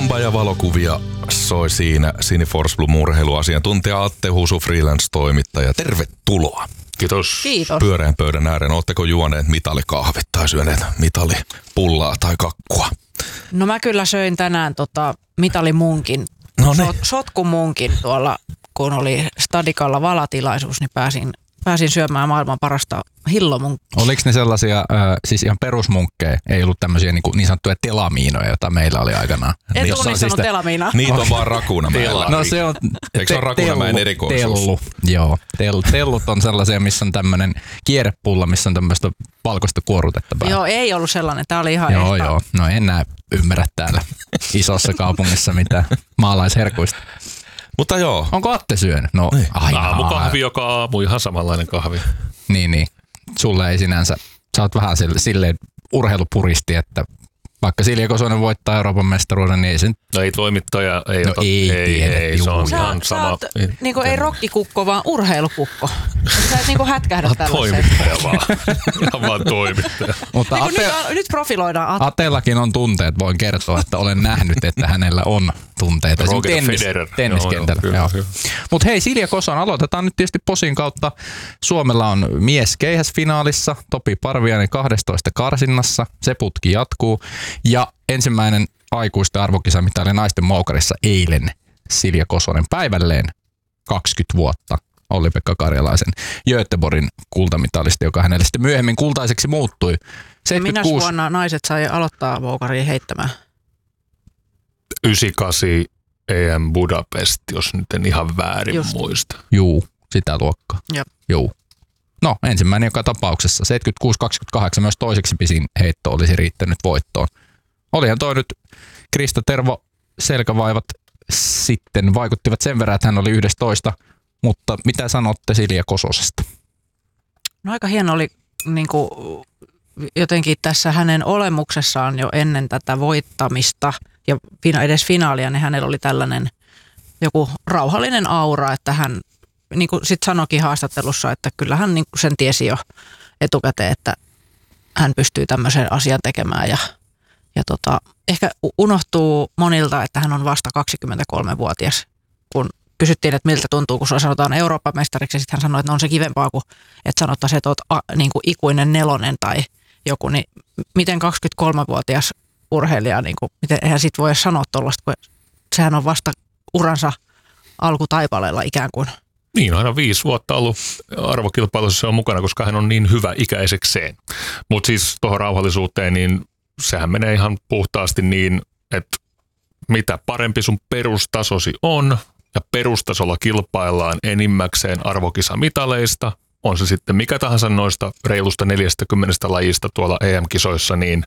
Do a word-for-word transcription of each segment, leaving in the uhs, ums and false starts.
Samba ja valokuvia soi siinä Cineforce Blue urheiluasiantuntija Atte Husu, freelance-toimittaja. Tervetuloa. Kiitos. Kiitos. Pyöreän pöydän ääreen. Oletteko juoneet mitalikahvit tai syöneet mitalipullaa tai kakkua? No mä kyllä söin tänään tota mitalimunkin, No niin. sot, sotkumunkin tuolla, kun oli Stadikalla valatilaisuus, niin pääsin, pääsin syömään maailman parasta hillomunkkia. Oliko ne sellaisia, äh, siis ihan perusmunkkeja, ei ollut tämmöisiä niin, niin sanottuja telamiinoja, joita meillä oli aikanaan? En Jossa on tunnistanut siis telamiinaa. Niitä on vaan Rakuunamäellä. No se on... Eikö se ole Rakuunamäen erikoisuus? Tellu, joo. Tel, tellut on sellaisia, missä on tämmöinen kierrepulla, missä on tämmöistä valkoista kuorutetta päällä. Joo, ei ollut sellainen. Tämä oli ihan Joo, ehtaa. joo. No en näe ymmärrä täällä isossa kaupungissa mitään maalaisherkuista. Mutta joo. Onko Atte syönyt? No aina. Aamukahvi joka aamu, ihan samanlainen kahvi. Niin, niin. Sulle ei sinänsä, sä oot vähän sille, silleen urheilupuristi, että vaikka Silja Kosonen voittaa Euroopan mestaruuden, niin ei sen... No ei toimittaja, ei No ota, ei ei, tiedä, ei, se on juu. ihan Sä, sama. sä oot, niinku, ei rokkikukko, vaan urheilukukko. Sä et niinku hätkähdä tällaiseen. Toimittaja vaan, ihan vaan toimittaja. Mutta Niin Ate, nyt, on, nyt profiloidaan Atte. Atellakin on tunteet, voin kertoa, että olen nähnyt, että hänellä on tunteita. Roger Tennis, Federer. tenniskentällä. Joo, joo, kyllä, Mutta hei, Silja Kosonen, aloitetaan nyt tietysti Posin kautta. Suomella on mies keihäsfinaalissa, Topi Parviainen kahdestoista karsinnassa, se putki jatkuu. Ja ensimmäinen aikuisten arvokisamitali naisten moukarissa eilen Silja Kosonen päivälleen kaksikymmentä vuotta. Olli-Pekka Karjalaisen Göteborgin kultamitalisti, joka hänelle sitten myöhemmin kultaiseksi muuttui. Minä seitsemänkymmentäkuusi vuonna naiset sai aloittaa voukariin heittämään? yhdeksänkymmentäkahdeksan E M Budapest, jos nyt en ihan väärin Just. muista. Juu, sitä luokkaa. Jep. Juu. No, ensimmäinen joka tapauksessa. seitsemänkymmentäkuusi kaksikymmentäkahdeksan myös toiseksi pisin heitto olisi riittänyt voittoon. Olihan toi nyt Krista Tervo selkävaivat sitten vaikuttivat sen verran, että hän oli yksitoista. Mutta mitä sanotte Silja Kososesta? No aika hieno oli niin kuin, jotenkin tässä hänen olemuksessaan jo ennen tätä voittamista ja edes finaalia, niin hänellä oli tällainen joku rauhallinen aura, että hän niin kuin sitten sanoikin haastattelussa, että kyllä hän niin kuin sen tiesi jo etukäteen, että hän pystyy tämmöisen asian tekemään ja, ja tota, ehkä unohtuu monilta, että hän on vasta kaksikymmentäkolmevuotias, kun kysyttiin, että miltä tuntuu, kun sulla sanotaan Euroopan mestariksi, ja sitten hän sanoi, että no on se kivempaa kuin, että sanottaisiin, että olet a, niin kuin ikuinen nelonen tai joku, niin miten kaksikymmentäkolmevuotias urheilija, niin kuin, miten, eihän sit voi sanoa tuollaista, kun sehän on vasta uransa alkutaipaleella ikään kuin. Niin, aina viisi vuotta ollut arvokilpailussa se on mukana, koska hän on niin hyvä ikäisekseen. Mutta siis tuohon rauhallisuuteen, niin sehän menee ihan puhtaasti niin, että mitä parempi sun perustasosi on, ja perustasolla kilpaillaan enimmäkseen arvokisamitaleista, on se sitten mikä tahansa noista reilusta neljästäkymmenestä lajista tuolla E M-kisoissa, niin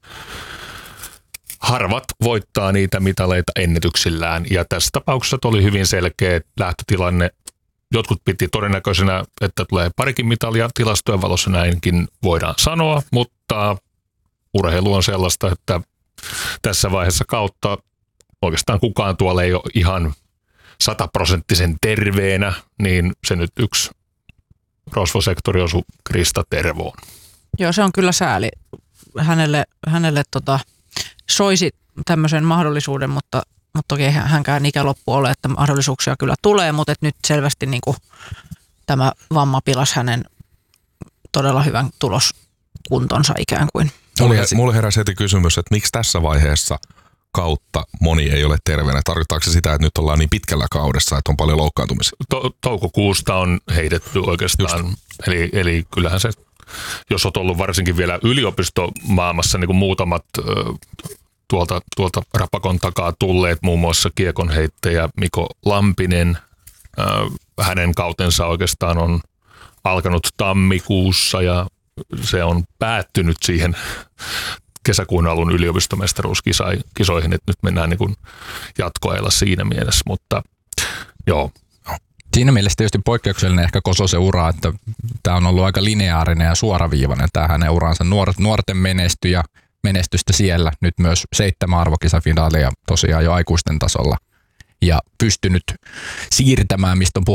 harvat voittaa niitä mitaleita ennätyksillään. Ja tässä tapauksessa oli hyvin selkeä lähtötilanne. Jotkut piti todennäköisenä, että tulee parikin mitalia, tilastojen valossa näinkin voidaan sanoa, mutta urheilu on sellaista, että tässä vaiheessa kautta oikeastaan kukaan tuolla ei ole ihan sataprosenttisen terveenä, niin se nyt yksi rosvosektori osui Krista Tervoon. Joo, se on kyllä sääli. Hänelle, hänelle tota, soisi tämmöisen mahdollisuuden, mutta, mutta toki hänkään ikäloppu ole, että mahdollisuuksia kyllä tulee, mutta et nyt selvästi niin kuin tämä vamma pilasi hänen todella hyvän tuloskuntonsa ikään kuin. Mulle, mulle heräsi heti kysymys, että miksi tässä vaiheessa kautta moni ei ole terveenä. Tarkoittaako se sitä, että nyt ollaan niin pitkällä kaudessa, että on paljon loukkaantumisia? To- toukokuusta on heitetty oikeastaan. Eli, eli kyllähän se, jos olet ollut varsinkin vielä yliopistomaailmassa, niin kuin muutamat ö, tuolta, tuolta rapakon takaa tulleet, muun muassa kiekonheittäjä Miko Lampinen, ö, hänen kautensa oikeastaan on alkanut tammikuussa ja se on päättynyt siihen kesäkuun alun yliopistomestaruuskisoihin, että nyt mennään niin kuin jatkoajalla siinä mielessä, mutta joo. Siinä mielessä tietysti poikkeuksellinen ehkä Kososen ura, että tämä on ollut aika lineaarinen ja suoraviivainen tämä hänen uransa. Nuoret, nuorten menesty ja menestystä siellä, nyt myös seitsemän arvokisafinaalia tosiaan jo aikuisten tasolla ja pystynyt siirtämään, mistä on